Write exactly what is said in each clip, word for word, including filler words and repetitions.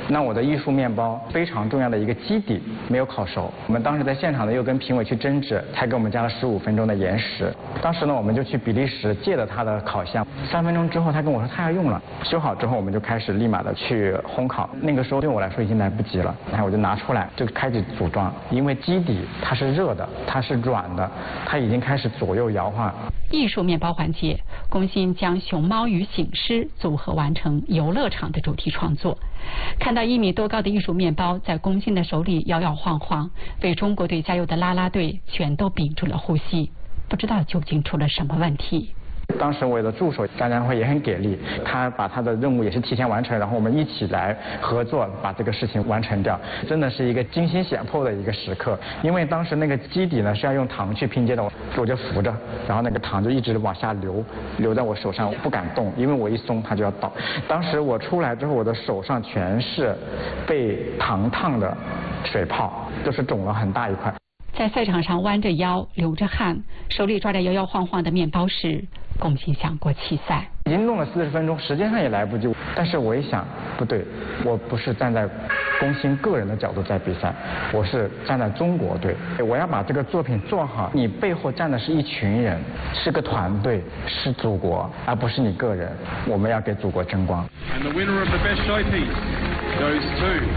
那我的艺术面包非常重要的一个基底没有烤熟，我们当时在现场呢又跟评委去争执，才给我们加了十五分钟的延时。当时呢我们就去比利时借了他的烤箱，三分钟之后他跟我说他要用了，修好之后我们就开始立马的去烘烤。那个时候对我来说已经来不及了，然后我就拿出来就开始组装，因为基底它是热的，它是软的，它已经开始左右摇晃。 艺术面包环节，龚鑫将熊猫与醒狮组合完成游乐场的主题创作。看到一米多高的艺术面包在龚鑫的手里摇摇晃晃，为中国队加油的啦啦队全都屏住了呼吸，不知道究竟出了什么问题。 当时我的助手张家辉也很给力，他把他的任务也是提前完成，然后我们一起来合作把这个事情完成掉，真的是一个惊心险迫的一个时刻。因为当时那个基底呢是要用糖去拼接的，我就扶着，然后那个糖就一直往下流，流在我手上，我不敢动，因为我一松它就要倒。当时我出来之后，我的手上全是被糖烫的水泡，就是肿了很大一块。 在赛场上弯着腰流着汗，手里抓着摇摇晃晃的面包时，龚鑫想过弃赛。 已经弄了四十分钟，时间上也来不及。但是我一想，不对，我不是站在龚鑫个人的角度在比赛，我是站在中国队，我要把这个作品做好。你背后站的是一群人，是个团队，是祖国，而不是你个人。我们要给祖国争光。 And the winner of the best showpiece goes to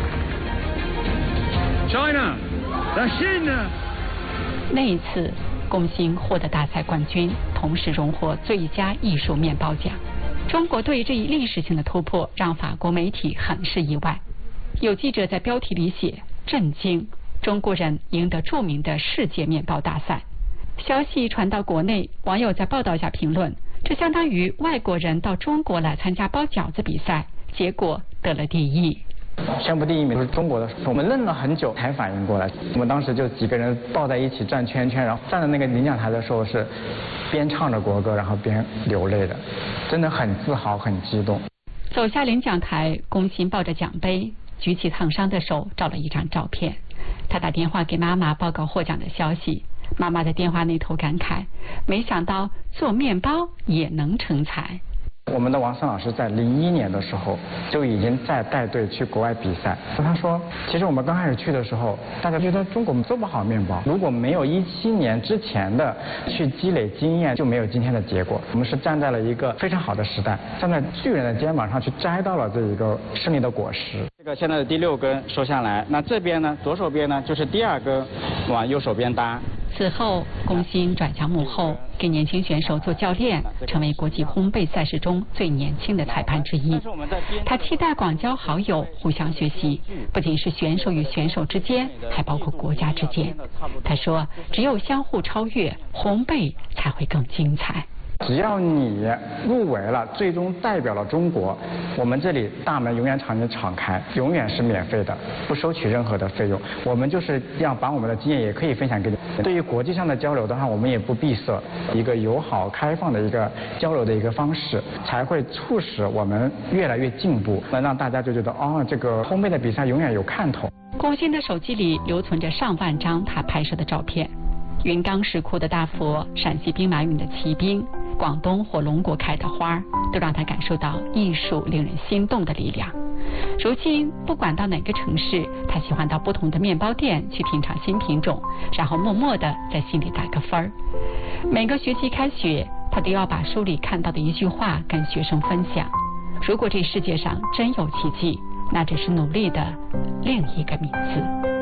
China, the China. 那一次，龚鑫获得大赛冠军，同时荣获最佳艺术面包奖。中国队这一历史性的突破让法国媒体很是意外，有记者在标题里写“震惊，中国人赢得著名的世界面包大赛”。消息传到国内，网友在报道下评论：这相当于外国人到中国来参加包饺子比赛，结果得了第一。 宣布第一名是中国的，我们愣了很久才反应过来。我们当时就几个人抱在一起转圈圈，然后站在那个领奖台的时候是边唱着国歌，然后边流泪的，真的很自豪，很激动。 走下领奖台，龚鑫抱着奖杯，举起烫伤的手照了一张照片。他打电话给妈妈报告获奖的消息，妈妈在电话那头感慨，没想到做面包也能成才。 我们的王森老师在零一年的时候就已经在带队去国外比赛。他说，其实我们刚开始去的时候，大家觉得中国做不好面包，如果没有一七年之前的去积累经验，就没有今天的结果。我们是站在了一个非常好的时代，站在巨人的肩膀上去摘到了这一个胜利的果实。这个现在的第六根收下来，那这边呢，左手边呢就是第二根往右手边搭。 此后，龚鑫转向幕后，给年轻选手做教练，成为国际烘焙赛事中最年轻的裁判之一。他期待广交好友，互相学习，不仅是选手与选手之间，还包括国家之间。他说，只有相互超越，烘焙才会更精彩。 只要你入围了，最终代表了中国，我们这里大门永远朝你敞开，永远是免费的，不收取任何的费用。我们就是要把我们的经验也可以分享给你。对于国际上的交流的话，我们也不闭塞，一个友好开放的一个交流的一个方式，才会促使我们越来越进步，能让大家就觉得哦，这个烘焙的比赛永远有看头。 龚鑫的手机里留存着上万张他拍摄的照片，云冈石窟的大佛，陕西兵马俑的骑兵，广东火龙果开的花，都让他感受到艺术令人心动的力量。如今不管到哪个城市，他喜欢到不同的面包店去品尝新品种，然后默默地在心里打个分儿。每个学期开学，他都要把书里看到的一句话跟学生分享。如果这世界上真有奇迹，那只是努力的另一个名字。